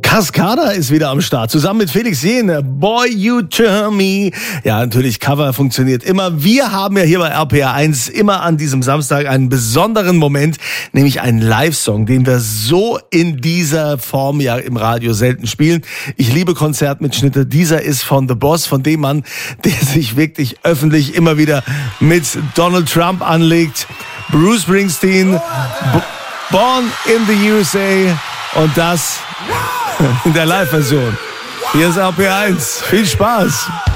Cascada ist wieder am Start, zusammen mit Felix Jähn, Boy You Turn Me. Ja, natürlich, Cover funktioniert immer. Wir haben ja hier bei RPR 1 immer an diesem Samstag einen besonderen Moment, nämlich einen Live-Song, den wir so in dieser Form ja im Radio selten spielen. Ich liebe Konzertmitschnitte. Dieser ist von The Boss, von dem Mann, der sich wirklich öffentlich immer wieder mit Donald Trump anlegt. Bruce Springsteen, Born in the USA, und das in der Live-Version. Hier ist RPR 1. Viel Spaß.